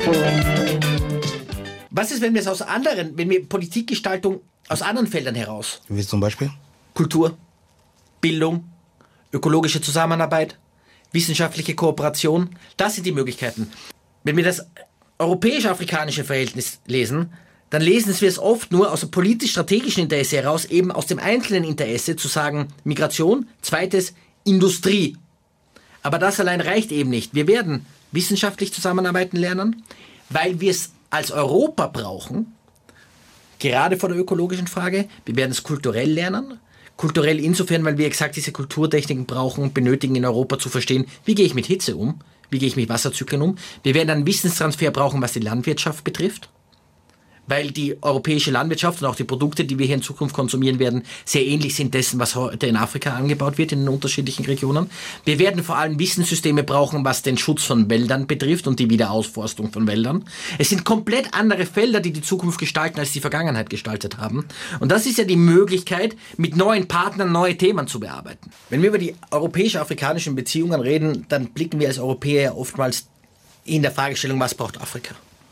Was ist, wenn wir Politikgestaltung aus anderen Feldern heraus? Wie zum Beispiel? Kultur, Bildung, ökologische Zusammenarbeit, wissenschaftliche Kooperation, das sind die Möglichkeiten. Wenn wir das europäisch-afrikanische Verhältnis lesen, dann lesen wir es oft nur aus dem politisch-strategischen Interesse heraus, eben aus dem einzelnen Interesse zu sagen, Migration, zweites, Industrie. Aber das allein reicht eben nicht. Wir werden wissenschaftlich zusammenarbeiten lernen, weil wir es als Europa brauchen, gerade vor der ökologischen Frage. Wir werden es kulturell lernen. Kulturell insofern, weil wir exakt diese Kulturtechniken brauchen und benötigen in Europa zu verstehen, wie gehe ich mit Hitze um, wie gehe ich mit Wasserzyklen um. Wir werden einenWissenstransfer brauchen, was die Landwirtschaft betrifft, weil die europäische Landwirtschaft und auch die Produkte, die wir hier in Zukunft konsumieren werden, sehr ähnlich sind dessen, was heute in Afrika angebaut wird, in den unterschiedlichen Regionen. Wir werden vor allem Wissenssysteme brauchen, was den Schutz von Wäldern betrifft und die Wiederausforstung von Wäldern. Es sind komplett andere Felder, die die Zukunft gestalten, als die Vergangenheit gestaltet haben. Und das ist ja die Möglichkeit, mit neuen Partnern neue Themen zu bearbeiten. Wenn wir über die europäisch-afrikanischen Beziehungen reden, dann blicken wir als Europäer ja oftmals in der Fragestellung, was braucht Afrika?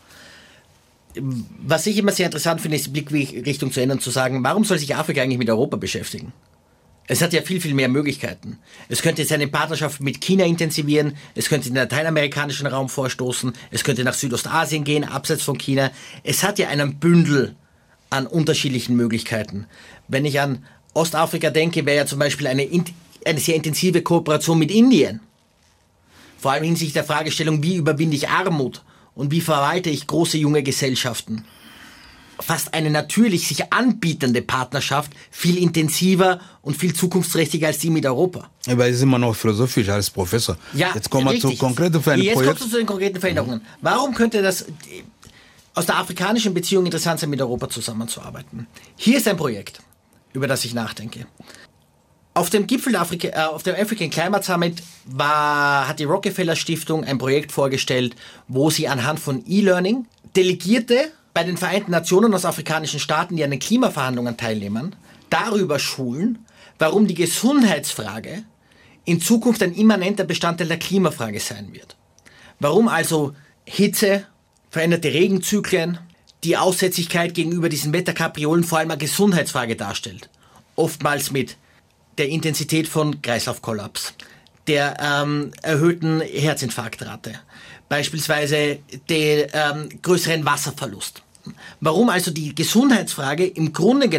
Was ich immer sehr interessant finde, ist die Blickrichtung zu ändern, zu sagen, warum soll sich Afrika eigentlich mit Europa beschäftigen? Es hat ja viel, viel mehr Möglichkeiten. Es könnte seine Partnerschaft mit China intensivieren, es könnte in den lateinamerikanischen Raum vorstoßen, es könnte nach Südostasien gehen, abseits von China. Es hat ja einen Bündel an unterschiedlichen Möglichkeiten. Wenn ich an Ostafrika denke, wäre ja zum Beispiel eine sehr intensive Kooperation mit Indien. Vor allem hinsichtlich der Fragestellung, wie überwinde ich Armut? Und wie verwalte ich große junge Gesellschaften? Fast eine natürlich sich anbietende Partnerschaft, viel intensiver und viel zukunftsträchtiger als die mit Europa. Aber ist immer noch philosophisch als Professor. Ja, jetzt kommen wir zu konkreten Veränderungen. Jetzt kommst du zu den konkreten Veränderungen. Warum könnte das aus der afrikanischen Beziehung interessant sein, mit Europa zusammenzuarbeiten? Hier ist ein Projekt, über das ich nachdenke. Auf dem Gipfel auf dem African Climate Summit hat die Rockefeller Stiftung ein Projekt vorgestellt, wo sie anhand von E-Learning Delegierte bei den Vereinten Nationen aus afrikanischen Staaten, die an den Klimaverhandlungen teilnehmen, darüber schulen, warum die Gesundheitsfrage in Zukunft ein immanenter Bestandteil der Klimafrage sein wird. Warum also Hitze, veränderte Regenzyklen, die Aussätzlichkeit gegenüber diesen Wetterkapriolen vor allem eine Gesundheitsfrage darstellt. Oftmals mit der Intensität von Kreislaufkollaps, der erhöhten Herzinfarktrate, beispielsweise den größeren Wasserverlust. Warum also die Gesundheitsfrage im Grunde